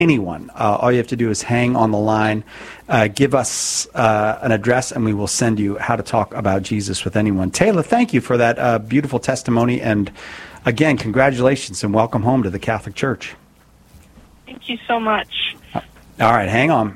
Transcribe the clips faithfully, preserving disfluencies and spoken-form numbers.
anyone. Uh, all you have to do is hang on the line, uh, give us uh, an address, and we will send you how to talk about Jesus with anyone. Taylor, thank you for that uh, beautiful testimony, and again, congratulations and welcome home to the Catholic Church. Thank you so much. All right, hang on.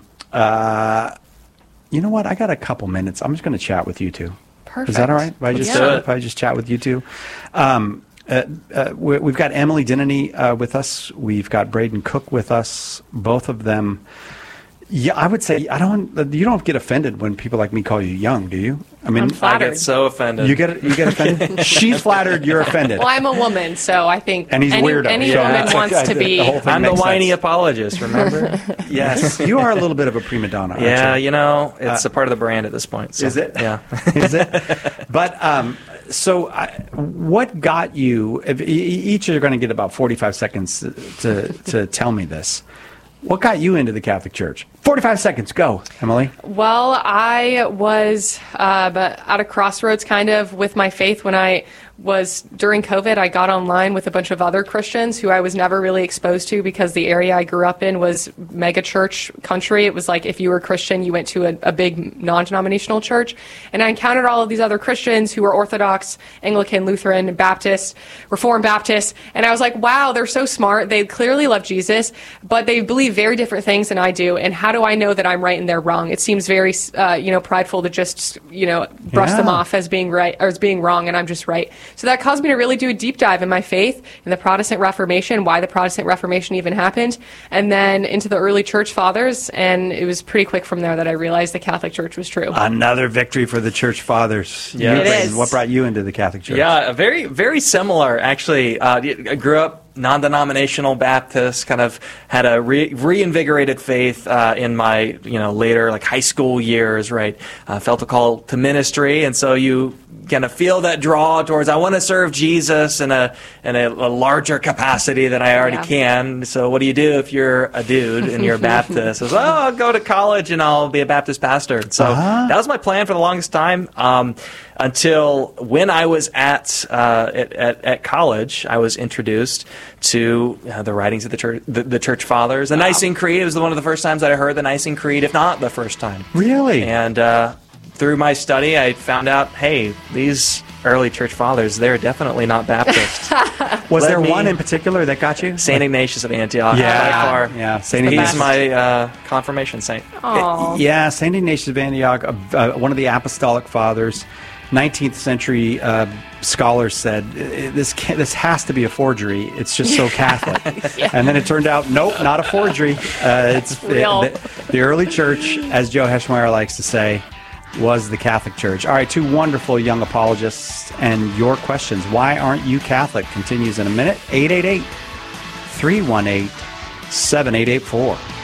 Uh, you know what? I got a couple minutes. I'm just going to chat with you two. Perfect. Is that all right? If I just, Yeah. if I just chat with you two? Um, Uh, uh, we- we've got Emily Dinnany uh, with us. We've got Braden Cook with us. Both of them. Yeah, I would say I don't. You don't get offended when people like me call you young, do you? I mean, I'm I flattered. get so offended. you get you get offended. She's flattered. You're offended. Well, I'm a woman, so I think And he's any, weirdo. any Yeah. woman That's wants okay. to The- be. the whole thing I'm the makes whiny sense. apologist, remember? Yes, you are a little bit of a prima donna. Aren't yeah, you? you know, it's Uh, a part of the brand at this point. So, Is it? Yeah. Is it? But um, so, I, what got you? If, e- each are going to get about forty-five seconds to to tell me this. What got you into the Catholic Church? forty-five seconds. Go, Emily. Well, I was uh, but at a crossroads kind of with my faith when I was during COVID. I got online with a bunch of other Christians who I was never really exposed to because the area I grew up in was mega church country. It was like if you were Christian, you went to a, a big non-denominational church. And I encountered all of these other Christians who were Orthodox, Anglican, Lutheran, Baptist, Reformed Baptist. And I was like, wow, they're so smart. They clearly love Jesus, but they believe very different things than I do. And how do I know that I'm right and they're wrong? It seems very, uh, you know, prideful to just, you know, brush Yeah. them off as being right or as being wrong, and I'm just right. So that caused me to really do a deep dive in my faith, in the Protestant Reformation, why the Protestant Reformation even happened, and then into the early church fathers. And it was pretty quick from there that I realized the Catholic Church was true. Another victory for the Church Fathers. Yeah. You, It Braden, is. What brought you into the Catholic Church? Yeah, very, very similar, actually. Uh, I grew up non-denominational Baptist, kind of had a re- reinvigorated faith uh, in my, you know, later, like, high school years, right? Uh, felt a call to ministry, and so you kind of feel that draw towards, I want to serve Jesus in a in a, a larger capacity than I already Yeah. can. So what do you do if you're a dude and you're a Baptist? It's, oh, I'll go to college and I'll be a Baptist pastor. So Uh-huh. that was my plan for the longest time. Um, until when I was at, uh, at, at at college, I was introduced to uh, the writings of the church, the, the Church Fathers. The Nicene Creed was one of the first times that I heard the Nicene Creed, if not the first time. Really? And uh, through my study, I found out, hey, these early Church Fathers, they're definitely not Baptist. Was Let there me- one in particular that got you? Saint Ignatius of Antioch, Yeah. by far. Yeah, Saint He's Ignatius. my uh, confirmation saint. Aw. Yeah, Saint Ignatius of Antioch, uh, uh, one of the Apostolic Fathers, nineteenth century uh, scholars said "I- this can, this has to be a forgery. It's just so Catholic." And then it turned out, nope, not a forgery. Uh, it's Real. the, the early church, as Joe Heschmeyer likes to say, was the Catholic Church. All right, two wonderful young apologists, and your questions. Why aren't you Catholic? Continues in a minute. eight eight eight, three one eight, seven eight eight four.